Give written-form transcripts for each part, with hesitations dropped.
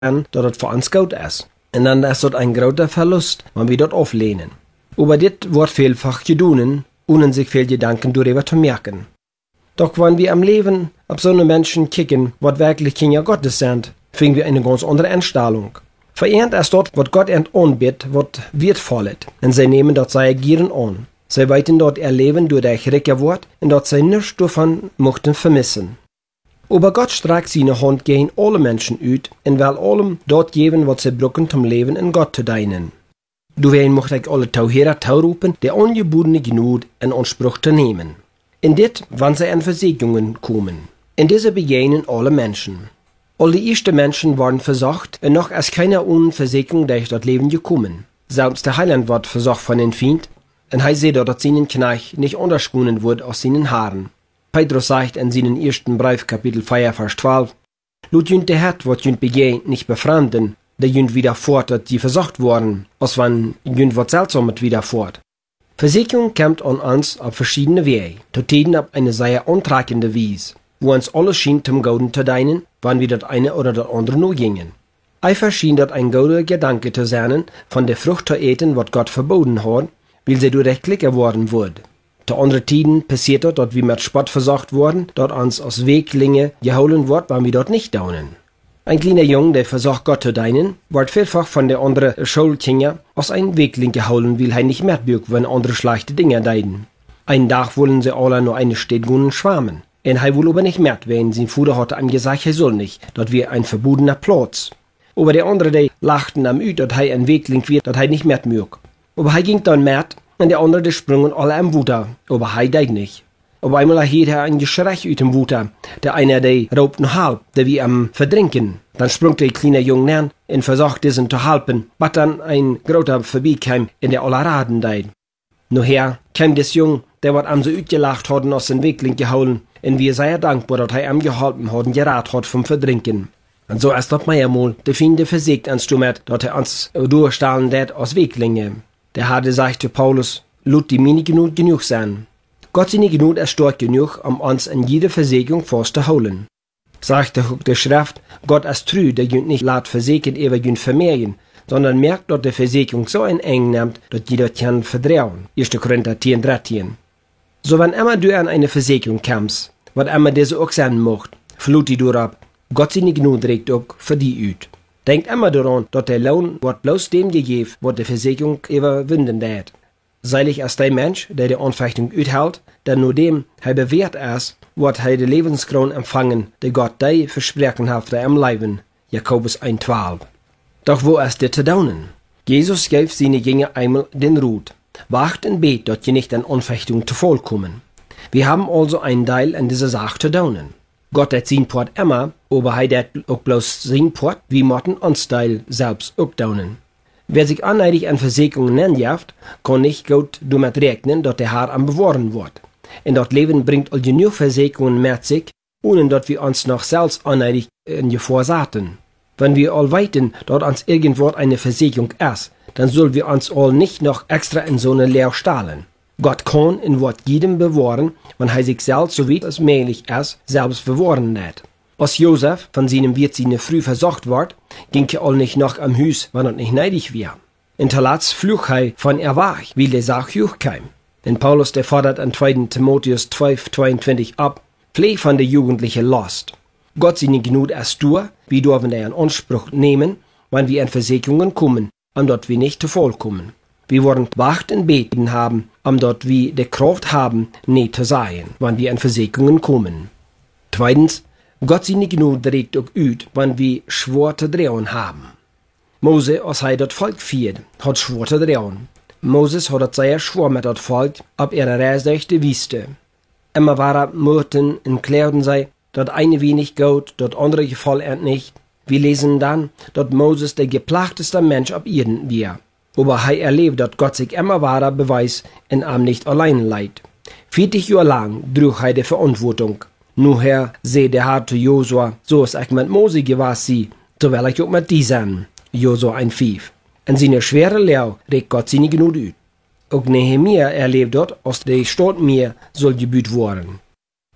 dat het voor ons goed is. En dan is dat een groter Verlust, wenn wir dat auflehnen. Aber dit wordt vielfach gedaan, ohne sich viel Gedanken darüber zu merken. Doch wenn wir am Leben auf so eine Menschen kicken, wat wirklich Kinder Gottes sind, finden wir eine ganz andere Einstellung. Verehrt ist dort, wat Gott anbietet, wat wertvollet, und sie nehmen dort seine Gieren an. Sie weiten dort ihr Leben durch das Recker Wort, und dort sie nichts davon mochten vermissen. Aber Gott streckt seine Hand gegen alle Menschen uit, und will allem dort geben, wat sie brauchen, zum Leben in Gott zu dienen. Doorheen mocht ik alle Tauherer toeroepen, de ongebodene Gnade in Anspruch te nemen. In dit, wanneer sie an Versegnungen komen. In diese begegnen alle Menschen. All die ersten Menschen waren versorgt, und noch ist keiner ohne Versegnung durch das Leben gekommen. Selbst der Heiland wird versorgt von den Feind, und er sieht, dass seinen Knecht nicht unterschonen wird aus seinen Haaren. Petrus sagt in seinem ersten Brief, Kapitel 4, Vers 12, Lut jünt der Herr, wat jünt begehen, nicht befremden, der jünt widerfort, dass die versorgt worden, als wann jünt wat Seltsames widerfort. Versegnung kommt an uns auf verschiedene Wege, zu tiden auf eine sehr antragende Weise, wo uns alles schien zum Gouden zu dienen, wann wir das eine oder das andere nur gingen. Einfach schien das ein guter Gedanke zu sein, von der Frucht zu eten, was Gott verboten hat, weil sie durch rechtlich geworden wurde. Zu anderen Tiden passiert das, dass wir mit Spott versorgt wurden, dort uns aus Weglinge geholen wird, wann wir dort nicht daunen. Ein kleiner Junge, der versucht Gott zu dienen, wird vielfach von der anderen Schulkinder aus einem Wegling geholen, weil er nicht merkt, wenn andere schlechte Dinge deiden. Einen Tag wollen sie alle nur eine Städtwohnen schwammen. Und er will aber nicht merkt, wenn sein Vater hatte ihm gesagt, er soll nicht, dort wir ein verbotener Platz. Aber der andere, der lachten am Üt, dass er ein Wegling wird, dass er nicht merkt mög. Aber er ging dann merkt, und der andere, der sprungen alle am Wuter, aber er deid nicht. Auf einmal hielt er ein Geschrei uit dem Wuter. Der eine, der raubt noch halb, der wie am Verdrinken. Dann sprung der kleine Junge an und versuchte diesen zu halten, was dann ein großer vorbeikam, in der alle Raden deid. Nachher kam des Jung, der wat am so uitgelacht hadden aus den Wegling geholen, und wir sehr dankbar, dass er am geholfen hadden, gerat hat vom Verdrinken. Und so ist das mehrmal, der Finde versiegt ans Stummet, dass er uns durchstahlen det aus Weglinge. Der hatte sagt zu Paulus, Lut die Mini genug sein. Gott seine Gnade ist stark genug, um uns in jede Versegnung festzuholen. Sagt der Schrift, Gott ist treu, der jünt nicht lat versegnen, ewer jünt vermehren, sondern merkt, dass der Versegnung so eng nimmt, dass jeder kann verdrehen. 1. Korinther 10,13. So wenn immer du an eine Versegnung kommst, was immer diese auch sein macht, flut die durch ab. Gott seine Gnade regt auch für die uit. Denkt immer daran, dass der Lohn wird bloß dem gegeben, was der Versegnung überwinden wird. Seilig ist der Mensch, der die Anfechtung uithält, denn nur dem er bewährt ist, wird er die Lebenskron empfangen, die Gott dir versprechen hat im Leben. Jakobus 1,12. Doch wo ist der zu daunen? Jesus gab seine Jünger einmal den Rat. Wacht und bet, dass ihr nicht an Anfechtung zu voll kommen. Wir haben also einen Teil an dieser Sache zu daunen. Gott hat sein Port immer, aber er hat auch bloß sein Port, wie mochten uns Teil selbst auch daunen. Wer sich aneidig an Versegnungen nennt, kann nicht gut damit rechnen, dass der Herr am bewahren wird. Und das Leben bringt all genug Versegnungen mit sich, ohne dass wir uns noch selbst aneidig in Gefahr saten. Wenn wir all weiten, dass uns irgendwo eine Versegnung ist, dann sollen wir uns all nicht noch extra in so eine Lehr stahlen. Gott kann in Wort jedem bewahren, wenn er sich selbst, so wie es möglich ist, selbst bewahren lässt. Als Josef von seinem Wirt seine früh versorgt ward, ging er all nicht noch am Hus, wenn er nicht neidig war. In Talats fluch er von er war, wie der Sach hochkam. Denn Paulus, der fordert an 2. Timotheus 12,22 ab, pflege von der jugendlichen Last. Gott seine Gnade ist durch, wie dürfen wir in Anspruch nehmen, wenn wir in Versegnungen kommen, um dort wir nicht zu voll kommen. Wir wollen wacht und beten haben, um dort wir die Kraft haben, nicht zu sein, wenn wir in Versegnungen kommen. Zweitens, Gott seine Gnade regt auch uit, wenn wir schwor zu drehen haben. Mose, als er das Volk führt, hat schwor zu drehen. Moses hat das sehr schwor mit das Volk, ab ihrer Reise durch die Wüste. Immer war Murten und klärten sie, dat eine wenig gut, dat andere gefall er nicht. Wir lesen dann, dass Moses der geplagteste Mensch auf Erden war. Aber er erlebt, dass Gott sich immer wahrer beweist und ihm nicht allein leidt. 40 Jahre lang trug er die Verantwortung. Nachher seh der Herr zu Josua, so ist ich mit Mose gewesen, so will ich auch mit die sein. Josua 1,5. In seine schwere Lehre regt Gott seine Gnade uit. Auch Nehemia erlebt dort, als der Stadt mir soll gebüht worden.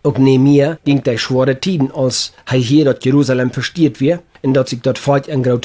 Ook Nehemia ging die schwere Tiden, als hij hier dat Jeruzalem verstiert weer, en dat zich dat Volk een groot